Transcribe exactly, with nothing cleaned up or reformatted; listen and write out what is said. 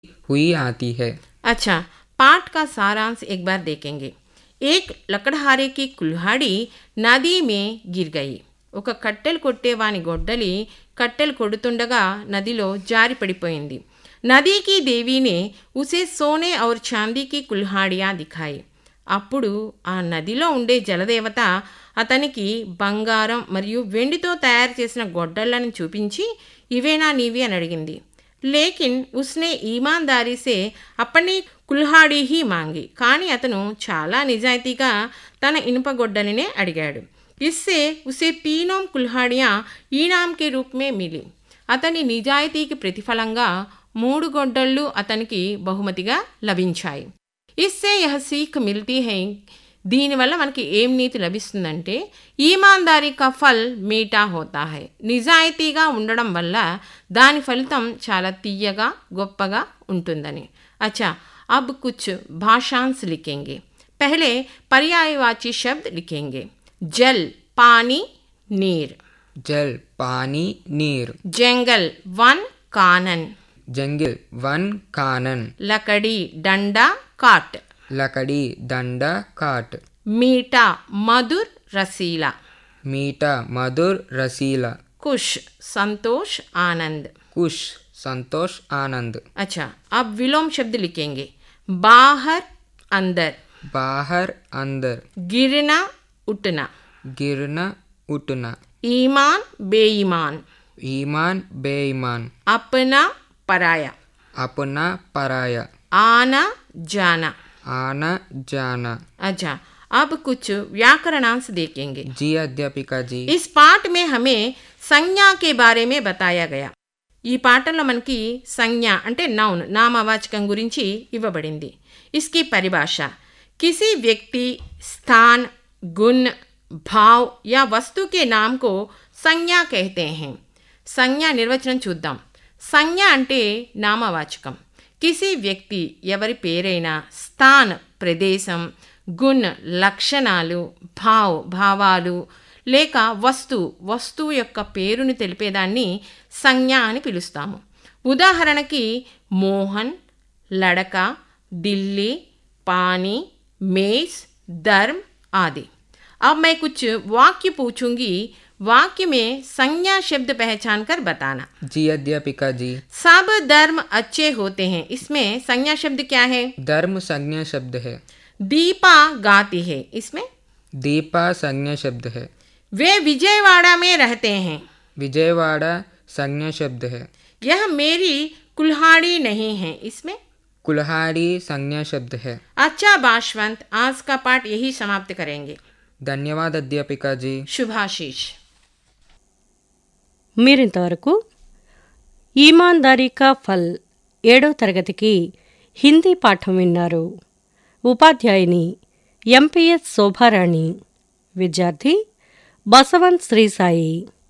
हुई आती है। अच्छा, पाठ का सारांश एक बार देखेंगे। एक लकड़हारे की कुल्हाड़ी నది में गिर गई. ఒక కట్టెలు కొట్టేవాని గొడ్డలి కట్టెలు కొడుతుండగా నదిలో జారి పడిపోయింది. నది की देवी ने उसे सोने और चांदी की कुल्हाड़ियाँ दिखाई. అప్పుడు ఆ నదిలో ఉండే జలదేవత అతనికి బంగారం మరియు వెండితో తయారు చేసిన గొడ్డళ్ళని చూపించి ఇవేనా నీవి అని అడిగింది. లేకిన్ ఉస్నే ఈమాన్దారీ సే అప్పని కుల్హాడీ హీ మాంగి. కానీ అతను చాలా నిజాయితీగా తన ఇనుప గొడ్డలినే అడిగాడు. ఇస్సే ఉసే తీనోం కుల్హాడియా ఈనాం కే రూప్ మే మిలి. అతని నిజాయితీకి ప్రతిఫలంగా మూడు గొడ్డళ్ళు అతనికి బహుమతిగా లభించాయి. ఇస్సే యహ సీఖ్ మిల్తీ హై. దీనివల్ల మనకి ఏం నీతి లభిస్తుందంటే ఈమాన్దారీ కా ఫల్ మీఠా హోతా హై. నిజాయితీగా ఉండడం వల్ల దాని ఫలితం చాలా తీయగా గొప్పగా ఉంటుందని. అచ్చా, అబ్ కుచ్ భాషాంశ్ లిఖేంగే. పహలే పర్యాయవాచి శబ్ద్ లిఖేంగే. జల్ పానీ నీర్. जल पानी नीर. जंगल वन कानन. जंगल वन कानन. लकड़ी डंडा काट. लकड़ी डंडा काट. मीठा मधुर रसीला. मीठा मधुर रसीला. खुश संतोष आनंद. खुश संतोष आनंद. अच्छा, अब विलोम शब्द लिखेंगे. बाहर अंदर. बाहर अंदर. गिरना उठना. गिरना उठना. ईमान बेईमान. ईमान बेईमान. अपना पराया. अपना पराया. आना जाना. आना जाना. अच्छा, अब कुछ व्याकरणांश देखेंगे. जी अध्यापिका जी. इस पाठ में हमें संज्ञा के बारे में बताया गया. ఈ పాఠంలో మనకి సంజ్ఞ అంటే నౌన్ నామవాచకం గురించి ఇవ్వబడింది. इसकी परिभाषा किसी व्यक्ति स्थान गुण भाव या वस्तु के नाम को संज्ञा कहते हैं. సంజ్ఞ నిర్వచనం చూద్దాం. సంజ్ఞ అంటే నామవాచకం. కిసి వ్యక్తి ఎవరి పేరైనా, స్థాన్ ప్రదేశం, గుణ్ లక్షణాలు, భావ్ భావాలు, లేక వస్తు వస్తువు యొక్క పేరుని తెలిపేదాన్ని సంజ్ఞ అని పిలుస్తాము. ఉదాహరణకి మోహన్, లడక, ఢిల్లీ, పానీ, మేస్, ధర్మ్ आदि. अब मैं कुछ वाक्य पूछूंगी. वाक्य में संज्ञा शब्द पहचान कर बताना. जी अध्यापिका जी. सब धर्म अच्छे होते हैं. इसमें संज्ञा शब्द क्या है? धर्म संज्ञा शब्द है. दीपा गाती है. इसमें दीपा संज्ञा शब्द है. वे विजयवाड़ा में रहते हैं. विजयवाड़ा संज्ञा शब्द है. यह मेरी कुल्हाड़ी नहीं है. इसमें कुल्हाड़ी संज्ञा शब्द है. अच्छा भाषवंत, आज का पाठ यही समाप्त करेंगे. ధన్యవాద అధ్యాపిక జీ. శుభాశీష్. మీరింతవరకు ఈమాన్దారీ కా ఫల్ ఏడో తరగతికి హిందీ పాఠం విన్నారు. ఉపాధ్యాయుని ఎంపీఎస్ శోభారాణి. విద్యార్థి బసవంత్ శ్రీసాయి.